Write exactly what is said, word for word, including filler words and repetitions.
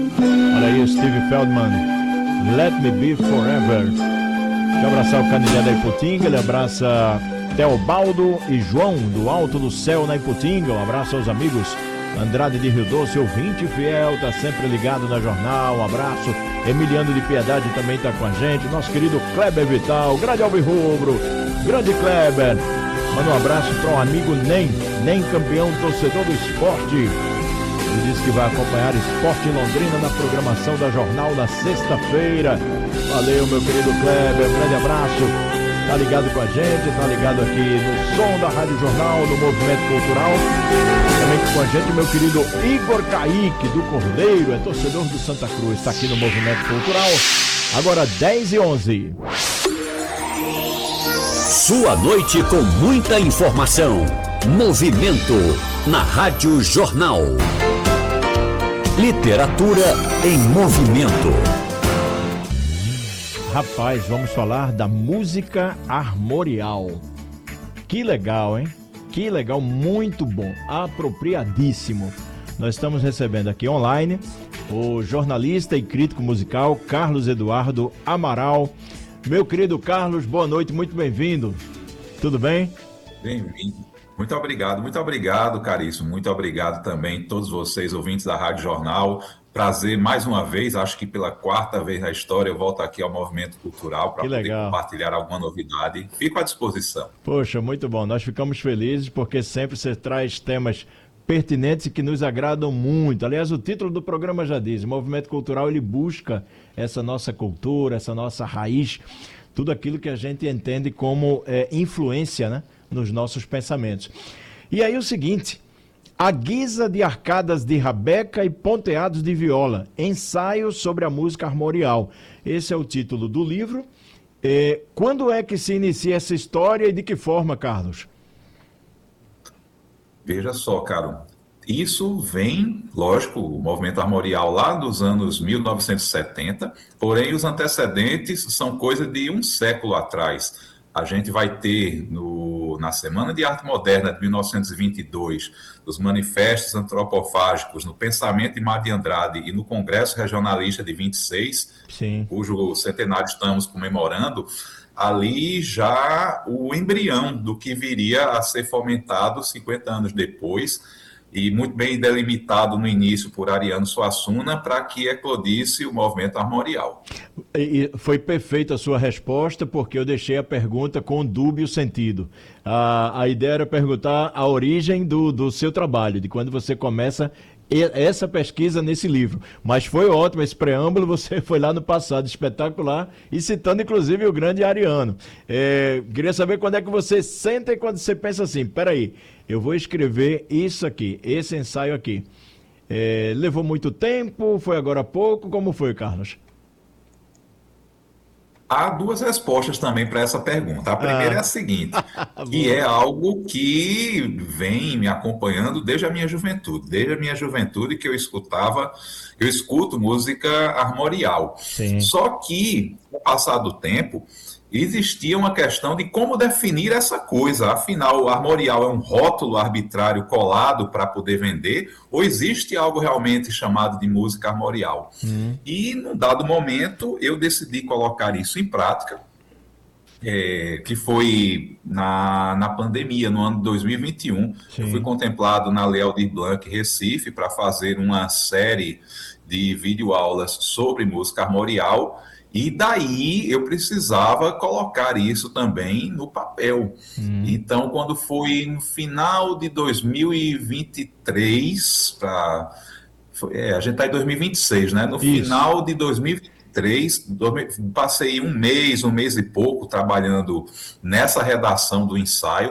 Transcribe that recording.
Olha aí, Steve Feldman, Let Me Be Forever. Deixa eu abraçar o Canindé da Iputinga, ele abraça Teobaldo e João do Alto do Céu na Iputinga. Um abraço aos amigos Andrade de Rio Doce, ouvinte fiel, tá sempre ligado na Jornal. Um abraço. Emiliano de Piedade também tá com a gente. Nosso querido Kleber Vital, grande alvirrubro, grande Kleber. Manda um abraço para o amigo Nem, Nem campeão, torcedor do esporte. Ele disse que vai acompanhar Esporte em Londrina na programação da Jornal na sexta-feira. Valeu, meu querido Kleber, um grande abraço. Tá ligado com a gente, tá ligado aqui no som da Rádio Jornal, no Movimento Cultural. Também com a gente, meu querido Igor Caíque, do Cordeiro, é torcedor do Santa Cruz, tá aqui no Movimento Cultural. Agora dez e onze. Sua noite com muita informação. Movimento na Rádio Jornal. Literatura em movimento. Rapaz, vamos falar da música armorial. Que legal, hein? Que legal, muito bom, apropriadíssimo. Nós estamos recebendo aqui online o jornalista e crítico musical Carlos Eduardo Amaral. Meu querido Carlos, boa noite, muito bem-vindo. Tudo bem? Bem-vindo. Muito obrigado, muito obrigado, caríssimo. Muito obrigado também a todos vocês, ouvintes da Rádio Jornal. Prazer mais uma vez, acho que pela quarta vez na história eu volto aqui ao Movimento Cultural para poder legal. compartilhar alguma novidade. Fico à disposição. Poxa, muito bom. Nós ficamos felizes porque sempre você traz temas pertinentes e que nos agradam muito. Aliás, o título do programa já diz, o Movimento Cultural ele busca essa nossa cultura, essa nossa raiz, tudo aquilo que a gente entende como é, influência, né, nos nossos pensamentos. E aí o seguinte... A guisa de arcadas de rabeca e ponteados de viola, ensaio sobre a música armorial. Esse é o título do livro. É, quando é que se inicia essa história e de que forma, Carlos? Veja só, Caro, isso vem, lógico, o movimento armorial lá dos anos mil novecentos e setenta, porém os antecedentes são coisa de um século atrás. A gente vai ter no, na Semana de Arte Moderna de mil novecentos e vinte e dois, os manifestos antropofágicos no Pensamento de Mar de Andrade e no Congresso Regionalista de vinte e seis, Sim. cujo centenário estamos comemorando, ali já o embrião do que viria a ser fomentado cinquenta anos depois, e muito bem delimitado no início por Ariano Suassuna, para que eclodisse o movimento armorial. E foi perfeita a sua resposta, porque eu deixei a pergunta com dúbio sentido. A, a ideia era perguntar a origem do, do seu trabalho, de quando você começa essa pesquisa nesse livro. Mas foi ótimo esse preâmbulo, você foi lá no passado, espetacular, e citando inclusive o grande Ariano. É, queria saber quando é que você senta e quando você pensa assim, peraí, eu vou escrever isso aqui, esse ensaio aqui. É, levou muito tempo, foi agora há pouco, como foi, Carlos? Há duas respostas também para essa pergunta. A primeira ah. é a seguinte, que é algo que vem me acompanhando desde a minha juventude. Desde a minha juventude que eu escutava, eu escuto música armorial. Sim. Só que, com o passar do tempo, existia uma questão de como definir essa coisa. Afinal, o armorial é um rótulo arbitrário colado para poder vender, ou existe algo realmente chamado de música armorial? Hum. E, num dado momento, eu decidi colocar isso em prática, é, que foi na, na pandemia, no ano de dois mil e vinte e um. Sim. Eu fui contemplado na Lei Aldir Blanc, Recife, para fazer uma série de videoaulas sobre música armorial. E daí eu precisava colocar isso também no papel. Hum. Então, quando foi no final de dois mil e vinte e três, pra, foi, é, a gente está em dois mil e vinte e seis, né? No isso. final de dois mil e vinte e três, passei um mês, um mês e pouco trabalhando nessa redação do ensaio,